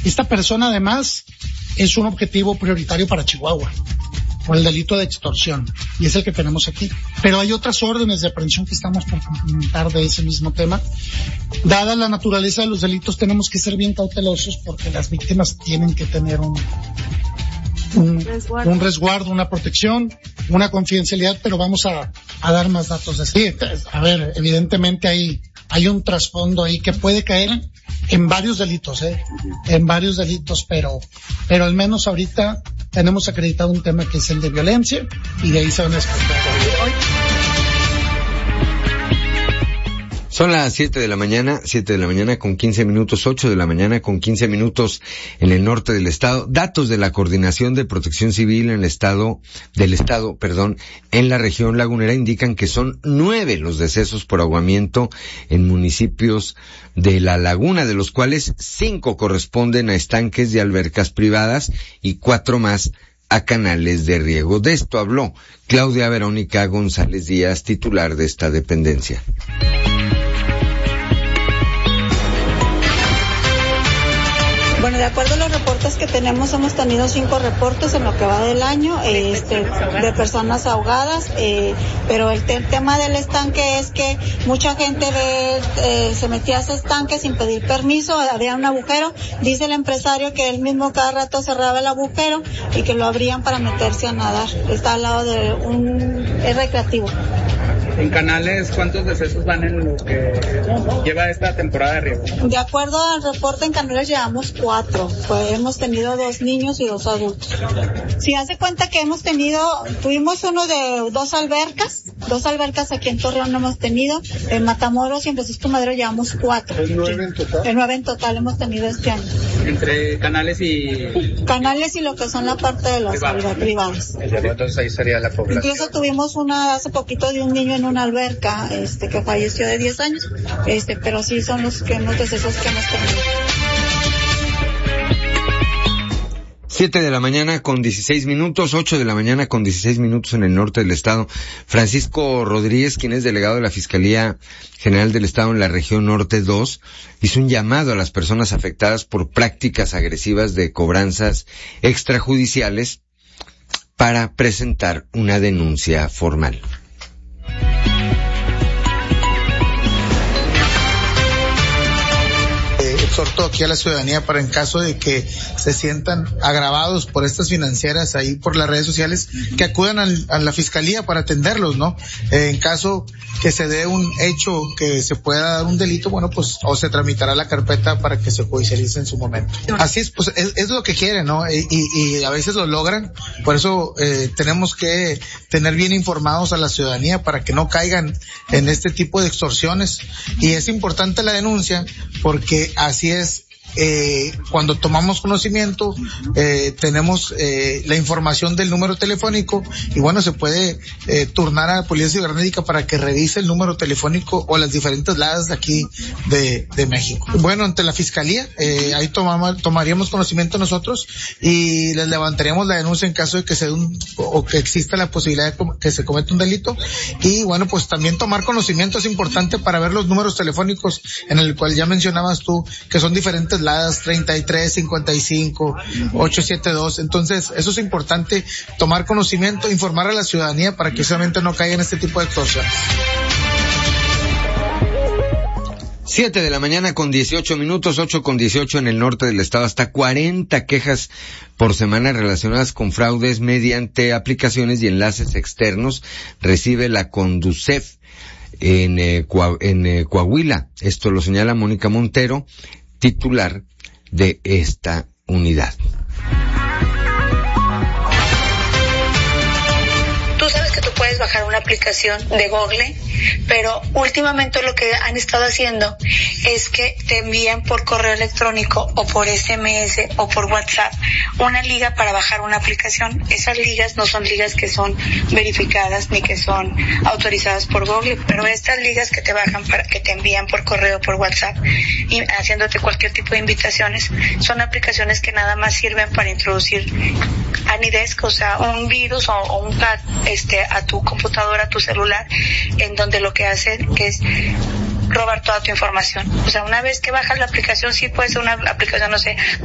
Esta persona además es un objetivo prioritario para Chihuahua por el delito de extorsión, y es el que tenemos aquí. Pero hay otras órdenes de aprehensión que estamos por cumplimentar de ese mismo tema. Dada la naturaleza de los delitos, tenemos que ser bien cautelosos porque las víctimas tienen que tener un resguardo, una protección, una confidencialidad, pero vamos a dar más datos de eso. Sí, a ver, evidentemente hay un trasfondo ahí que puede caer en varios delitos, pero al menos ahorita tenemos acreditado un tema que es el de violencia, y de ahí se van a descartar. Son las 7 de la mañana con 15 minutos, 8 de la mañana con 15 minutos en el norte del estado. Datos de la Coordinación de Protección Civil en la región lagunera indican que son 9 los decesos por ahogamiento en municipios de la laguna, de los cuales 5 corresponden a estanques de albercas privadas y 4 más a canales de riego. De esto habló Claudia Verónica González Díaz, titular de esta dependencia. Bueno, de acuerdo a los reportes que tenemos, hemos tenido 5 reportes en lo que va del año, de personas ahogadas, pero el tema del estanque es que mucha gente se metía a ese estanque sin pedir permiso, había un agujero, dice el empresario que él mismo cada rato cerraba el agujero y que lo abrían para meterse a nadar. Está al lado de es recreativo. En Canales, ¿cuántos decesos van en lo que lleva esta temporada de riego? De acuerdo al reporte, en Canales llevamos 4. Hemos tenido 2 niños y 2 adultos. Si hace cuenta que tuvimos uno de 2 albercas aquí en Torreón hemos tenido. En Matamoros y en Francisco Madero llevamos 4. ¿Es 9 en total? El 9 en total hemos tenido este año. Entre Canales y lo que son la parte de los privados. Entonces ahí sería la población. Incluso tuvimos una hace poquito de un niño en una alberca, que falleció de 10 años, pero sí son los decesos que hemos tenido. 7 de la mañana con 16 minutos, 8 de la mañana con 16 minutos en el norte del estado. Francisco Rodríguez, quien es delegado de la Fiscalía General del Estado en la región Norte 2, hizo un llamado a las personas afectadas por prácticas agresivas de cobranzas extrajudiciales para presentar una denuncia formal. Exhorto aquí a la ciudadanía para, en caso de que se sientan agravados por estas financieras ahí por las redes sociales, que acudan a la fiscalía para atenderlos, ¿no? En caso que se dé un hecho que se pueda dar un delito, bueno, pues o se tramitará la carpeta para que se judicialice en su momento. Así es, pues es lo que quieren, ¿no? Y a veces lo logran. Por eso tenemos que tener bien informados a la ciudadanía para que no caigan en este tipo de extorsiones. Y es importante la denuncia porque así es. Cuando tomamos conocimiento, tenemos la información del número telefónico y bueno, se puede turnar a la Policía Cibernética para que revise el número telefónico o las diferentes LADs de aquí de México. Bueno, ante la Fiscalía, ahí tomaríamos conocimiento nosotros y les levantaríamos la denuncia en caso de que o que exista la posibilidad de que se cometa un delito. Y bueno, pues también tomar conocimiento es importante para ver los números telefónicos en el cual ya mencionabas tú, que son diferentes LADs, 33, 55, 872. Entonces, eso es importante, tomar conocimiento, informar a la ciudadanía para que solamente no caiga en este tipo de extorsiones. 7 de la mañana con 18 minutos, 8 con 18 en el norte del estado. Hasta 40 quejas por semana relacionadas con fraudes mediante aplicaciones y enlaces externos recibe la Conducef en Coahuila. Esto lo señala Mónica Montero, titular de esta unidad. Tú sabes que tú puedes bajar una aplicación de Google, pero últimamente lo que han estado haciendo es que te envían por correo electrónico o por SMS o por WhatsApp una liga para bajar una aplicación. Esas ligas no son ligas que son verificadas ni que son autorizadas por Google, pero estas ligas que te bajan que te envían por correo o por WhatsApp y haciéndote cualquier tipo de invitaciones, son aplicaciones que nada más sirven para introducir Anidesk, o sea, un virus o un hack a tu computadora, a tu celular, en donde lo que hacen es robar toda tu información. O sea, una vez que bajas la aplicación, sí puede ser una aplicación, no sé,